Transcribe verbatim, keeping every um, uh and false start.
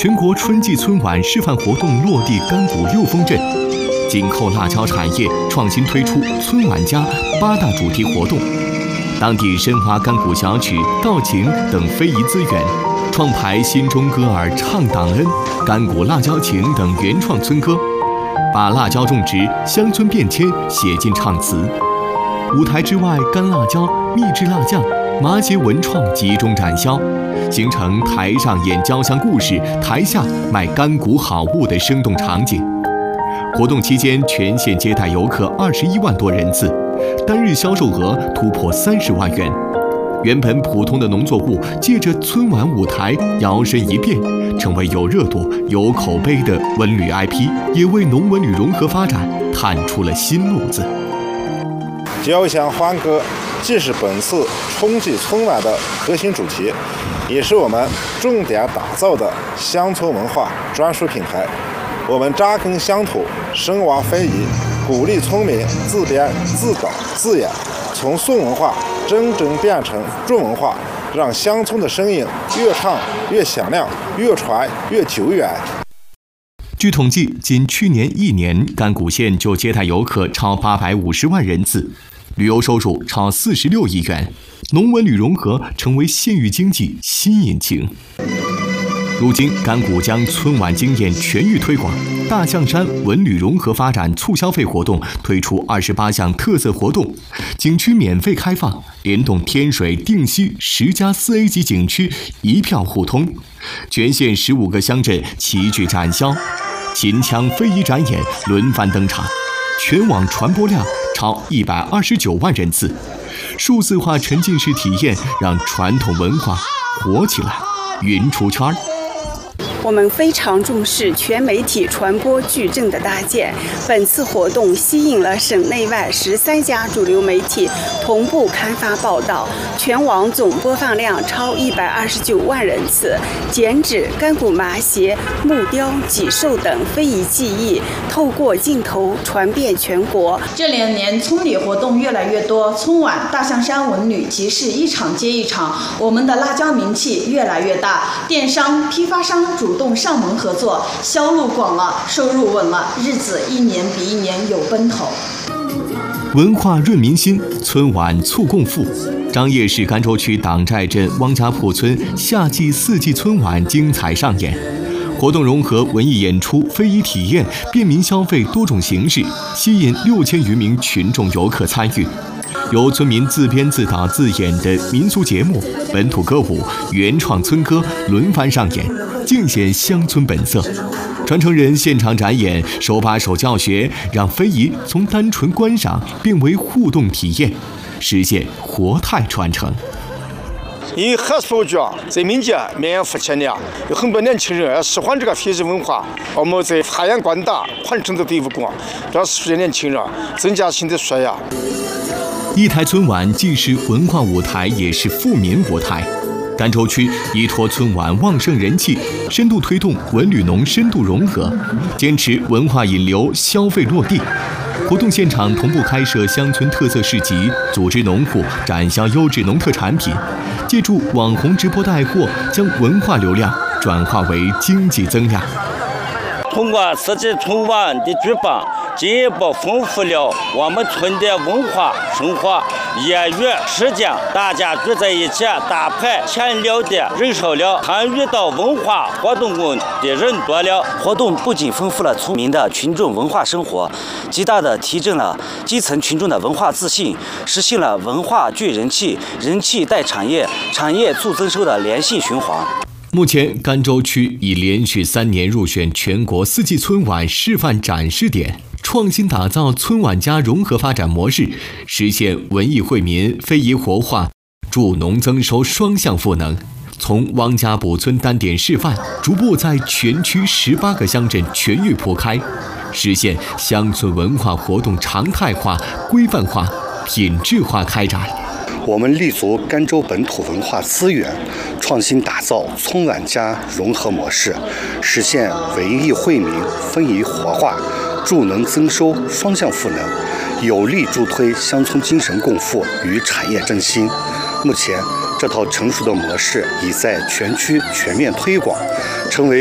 全国春季春晚示范活动落地甘谷六峰镇，紧扣辣椒产业，创新推出春晚加八大主题活动。当地深挖甘谷小曲、道情等非遗资源，创排心中歌儿唱党恩、甘谷辣椒情等原创村歌，把辣椒种植、乡村变迁写进唱词。舞台之外，干辣椒、秘制辣酱、麻节文创集中展销，形成台上演交乡故事，台下卖甘谷好物的生动场景。活动期间，全县接待游客二十一万多人次，单日销售额突破三十万元。原本普通的农作物，借着春晚舞台摇身一变，成为有热度、有口碑的文旅 I P， 也为农文旅融合发展探出了新路子。 交乡欢歌既是本次春季春晚的核心主题，也是我们重点打造的乡村文化专属品牌。我们扎根乡土，深挖非遗，鼓励村民自编自导自演，从宋文化真正变成重文化，让乡村的声音越唱越响亮，越传越久远。 据统计，仅去年一年，甘谷县就接待游客超八百五十万人次，旅游收入超四十六亿元，农文旅融合成为县域经济新引擎。如今，甘谷将春晚经验全域推广，大象山文旅融合发展促消费活动推出二十八项特色活动，景区免费开放，联动天水、定西十家四 A 级景区一票互通，全县十五个乡镇齐聚展销，秦腔非遗展演轮番登场，全网传播量超一百二十九万人次，数字化沉浸式体验让传统文化活起来，云出圈。 我们非常重视全媒体传播矩阵的搭建。本次活动吸引了省内外十三家主流媒体同步刊发报道，全网总播放量超一百二十九万人次。剪纸、甘谷麻鞋、木雕、脊兽等非遗技艺透过镜头传遍全国。 这两年村里活动越来越多，春晚、大象山文旅集市一场接一场，我们的辣椒名气越来越大，电商、批发商主主动上门合作，销路广了，收入稳了，日子一年比一年有奔头。 文化润民心，春晚促共富。张掖市甘州区党寨镇汪家铺村夏季四季春晚精彩上演，活动融合文艺演出、非遗体验、便民消费多种形式，吸引六千余名群众游客参与。由村民自编自导自演的民俗节目、本土歌舞、原创村歌轮番上演，尽显乡村本色。传承人现场展演，手把手教学，让非遗从单纯观赏变为互动体验，实现活态传承。 因为还是我觉得在民间绵延不前的，有很多年轻人喜欢这个非遗文化，我们在发扬光大，传承的队伍广，让世界年轻人增加新的血压。 一台春晚既是文化舞台，也是富民舞台。甘州区依托春晚旺盛人气，深度推动文旅农深度融合，坚持文化引流、消费落地。活动现场同步开设乡村特色市集，组织农户展销优质农特产品，借助网红直播带货，将文化流量转化为经济增量。 通过此次春晚的举办，进一步丰富了我们村的文化生活，业余时间大家聚在一起打牌闲聊的人少了，参与到文化活动中的人多了。 活动不仅丰富了村民的群众文化生活，极大地提振了基层群众的文化自信，实现了文化聚人气、人气带产业、产业促增收的良性循环。 目前，甘州区已连续三年入选全国四季春晚示范展示点，创新打造春晚加融合发展模式，实现文艺惠民、非遗活化、助农增收双向赋能。从汪家堡村单点示范，逐步在全区十八个乡镇全域铺开，实现乡村文化活动常态化、规范化、品质化开展。 我们立足甘州本土文化资源，创新打造春晚加融合模式，实现文艺惠民、非遗活化、助农增收双向赋能，有力助推乡村精神共富与产业振兴。目前，这套成熟的模式已在全区全面推广，成为